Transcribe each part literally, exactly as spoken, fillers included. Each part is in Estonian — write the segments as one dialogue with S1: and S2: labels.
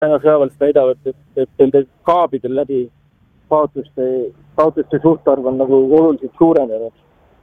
S1: Ukraina sõjaväelased väidavad, et, et nende kaabidel läbi kaotuste, kaotuste suhtarv on nagu oluliselt suurenenud.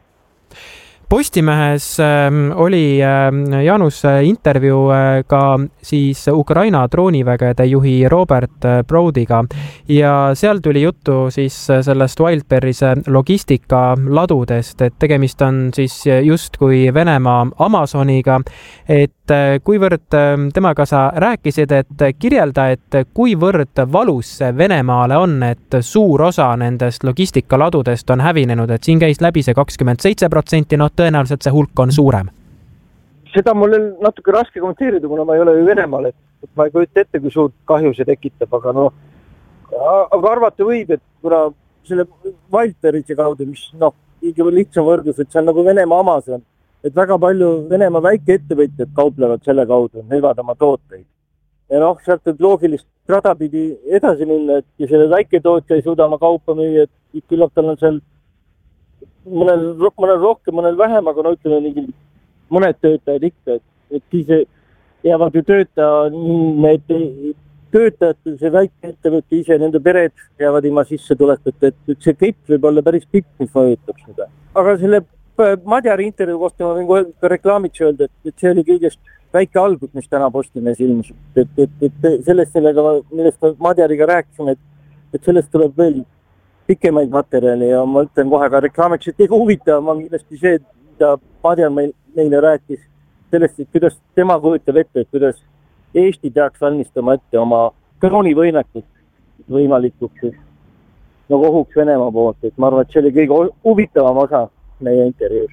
S2: Postimehes oli Jaanus intervjuu ka siis Ukraina droonivägede juhi Robert Brodiga ja seal tuli juttu siis sellest Wildberry'se logistikaladudest, et tegemist on siis justkui Venemaa Amazoniga, et kuivõrd temaga sa rääkisid, et kirjelda, et kuivõrd valus see Venemaale on, et suur osa nendest logistikaladudest on hävinenud, et siin käis läbi see kakskümmend seitse protsenti, no tõenäoliselt see hulk on suurem.
S1: Seda mul on natuke raske kommenteerida, kuna ma ei ole ju Venemaal, et ma ei kujuta ette, kui suurt kahju see tekitab, aga no, aga arvata võib, et kuna selle Wildberry'se kaudu, mis noh, ikka lihtsam võrdlus, et see on nagu Venemaa Amazon, et väga palju Venemaa väikeettevõtjad kauplevad selle kaudu, nevad oma tooteid. Ja noh, sealt on loogilist rada pidi edasi minna, et ja selle väiketootja ei suuda oma kaupa müüa, et küllap tal on seal mõnel, mõnel rohkem, mõnel vähem, aga no ütleme nii, mõned töötajad ikka, et, et siis jäävad ju töötaja, need töötajad, see väike ettevõte ise, nende pered jäävad ilma sissetulekut, et see kepp võib olla päris pikk, mis mõjutab seda. Aga selle Madjari intervjuu kohta ma võin kohe ka reklaamiks öelda, et, et see oli kõigest väike algus, mis täna Postimees ilmus. Et, et, et sellest, millega, millest me Madjariga rääkisime, et, et sellest tuleb veel pikemaid materjali ja ma ütlen kohe ka reklaamiks, et ega huvitav on kindlasti see, mida Madjar meil, meile rääkis sellest, et kuidas tema kujutab ette, et kuidas Eesti peaks valmistama ette oma droonivõimekut võimalikuks nagu ohuks Venemaa poolt, et ma arvan, et see oli kõige huvitavam osa meie intervjuust.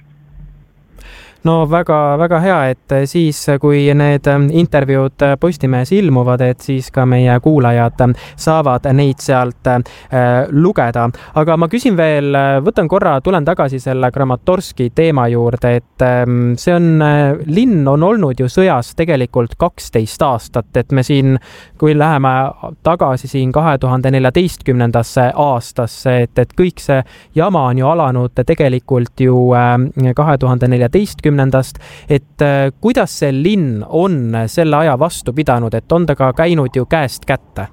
S2: No väga, väga hea, et siis, kui need intervjuud Postimehes ilmuvad, et siis ka meie kuulajad saavad neid sealt äh, lugeda. Aga ma küsin veel, võtan korra, tulen tagasi selle Kramatorski teema juurde, et äh, see on, linn on olnud ju sõjas tegelikult kaksteist aastat, et me siin, kui läheme tagasi siin kahe tuhande neljateistkümnendasse aastasse, et, et kõik see jama on ju alanud tegelikult ju äh, kahe tuhande neljateistkümnendast, et äh, kuidas see linn on selle aja vastu pidanud, et on ta ka käinud ju käest kätte?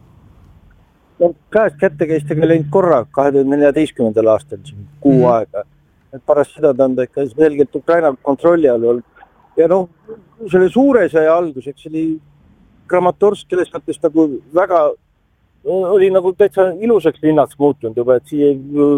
S1: No, käest kätte käis ta läinud korra kahe tuhande neljateistkümnendal aastal kuu mm. aega. Et pärast seda ta on ta ikka selgelt Ukraina kontrolli all olnud. Ja noh, selle suure sõja alguseks oli Kramatorsk, kelles mõttes nagu väga oli nagu täitsa ilusaks linnaks muutunud juba, et siia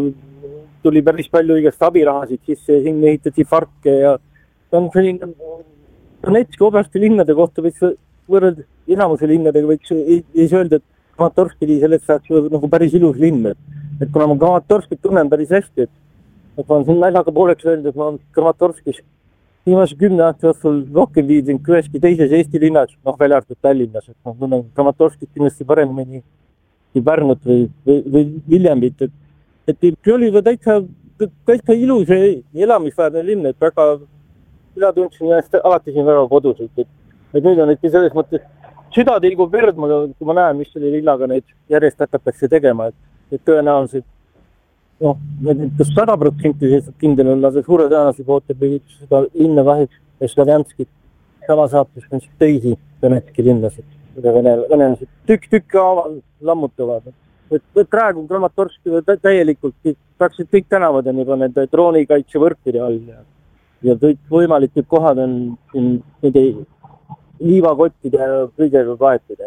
S1: tuli päris palju igast abirahasid sisse ja siin ehitati farke ja on selline Donetski oblasti linnade kohta võiks võrrelda enamuse linnadega võiks ei, ei öelda, et Kramatorsk oli sellest saaks nagu päris ilus linn, et, et kuna ma Kramatorskit tunnen päris hästi, et, et ma olen siin naljaga pooleks öelda, et ma olen Kramatorskis viimase kümne aasta jooksul rohkem viidinud kui üheski teises Eesti linnas, noh välja arvatud Tallinnas, et ma tunnen Kramatorskit kindlasti paremini nii Pärnut või, või, või Viljandit, et et see oli ka täitsa, täitsa ilus ja elamisväärne linn, et väga, mina tundsin ennast alati siin väga koduselt, et, et nüüd on ikka selles mõttes, süda tilgub verd, kui ma näen, mis selle linnaga neid järjest hakatakse tegema, et, et tõenäoliselt, noh, kas sada protsenti kindel on, aga suure tõenäoliselt ootab seda linna kahjuks ja Slovjanskit sama saates on teisi Donetski linnasid, mida venelased tükk-tükk haaval lammutavad. Et, et praegu Kramatorski täielikult praktiliselt kõik tänavad on juba nende droonikaitsevõrkide all ja, ja kõik võimalikud kohad on nende liivakottide ja kõigega kaetud.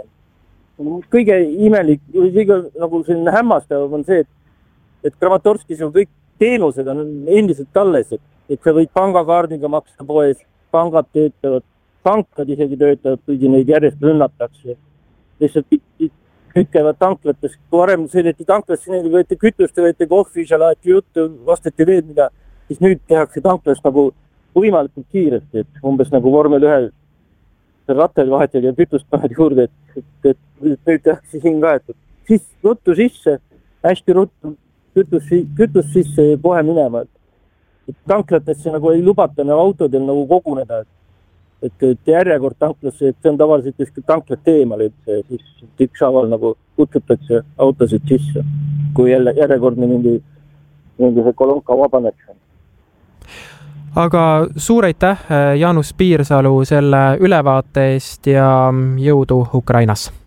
S1: Kõige imelik, kõige nagu selline hämmastav on see, et, et Kramatorskis on kõik teenused on endiselt alles, et, et sa võid pangakaardiga maksta poes, pangad töötavad, pankad isegi töötavad, kuigi neid järjest rünnatakse. Lihtsalt kõik käivad tanklates, kui varem sõideti tanklasse, neil võeti kütust, võeti kohvi, seal aeti juttu, vastati veel mida, siis nüüd tehakse tanklas nagu võimalikult kiiresti, et umbes nagu vormel ühe rattel vahetel ja kütust paned juurde, et, et, et nüüd tehakse siin ka, et siis ruttu sisse, hästi ruttu kütus, kütus sisse ja kohe minema, et, et tanklatesse nagu ei lubata nagu autodel nagu koguneda, et et, et järjekord tanklasse, et see on tavaliselt just tanklat teemal, et siis ükshaaval nagu kutsutakse autosid sisse, kui jälle järjekordne mingi, mingi see kolonka vabaneks.
S2: Aga suur aitäh, Jaanus Piirsalu, selle ülevaate eest ja jõudu Ukrainas!